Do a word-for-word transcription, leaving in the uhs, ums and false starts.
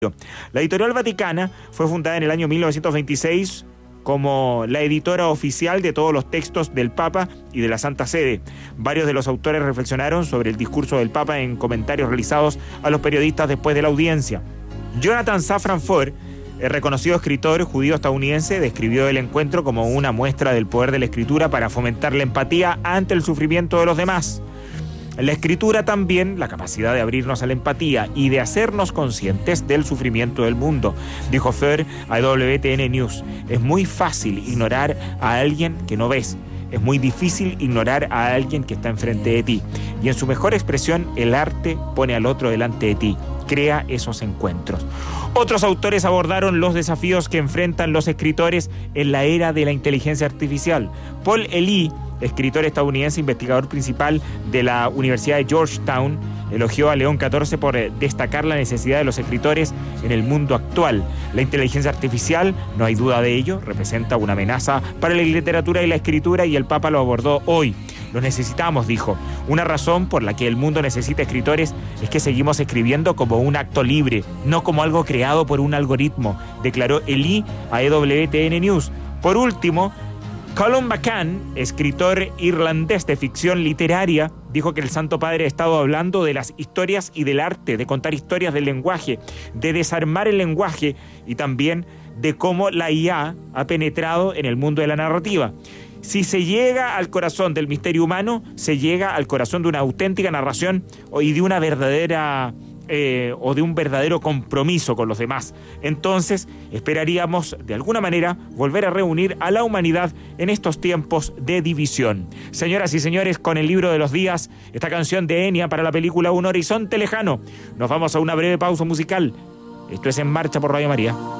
La Editorial Vaticana fue fundada en el año mil novecientos veintiséis como la editora oficial de todos los textos del Papa y de la Santa Sede. Varios de los autores reflexionaron sobre el discurso del Papa en comentarios realizados a los periodistas después de la audiencia. Jonathan Safran Foer, el reconocido escritor judío estadounidense, describió el encuentro como una muestra del poder de la escritura para fomentar la empatía ante el sufrimiento de los demás. La escritura también, la capacidad de abrirnos a la empatía y de hacernos conscientes del sufrimiento del mundo, dijo Foer a W T N News. Es muy fácil ignorar a alguien que no ves. Es muy difícil ignorar a alguien que está enfrente de ti. Y en su mejor expresión, el arte pone al otro delante de ti. Crea esos encuentros. Otros autores abordaron los desafíos que enfrentan los escritores en la era de la inteligencia artificial. Paul Elie, escritor estadounidense, investigador principal de la Universidad de Georgetown, elogió a León catorce por destacar la necesidad de los escritores en el mundo actual. La inteligencia artificial, no hay duda de ello, representa una amenaza para la literatura y la escritura, y el Papa lo abordó hoy. Lo necesitamos, dijo. Una razón por la que el mundo necesita escritores es que seguimos escribiendo como un acto libre, no como algo creado por un algoritmo, declaró Elie a E W T N News. Por último, Colum McCann, escritor irlandés de ficción literaria, dijo que el Santo Padre ha estado hablando de las historias y del arte, de contar historias del lenguaje, de desarmar el lenguaje y también de cómo la I A ha penetrado en el mundo de la narrativa. Si se llega al corazón del misterio humano, se llega al corazón de una auténtica narración y de una verdadera eh, o de un verdadero compromiso con los demás. Entonces, esperaríamos de alguna manera volver a reunir a la humanidad en estos tiempos de división. Señoras y señores, con el libro de los días, esta canción de Enya para la película Un Horizonte Lejano. Nos vamos a una breve pausa musical. Esto es En Marcha por Radio María.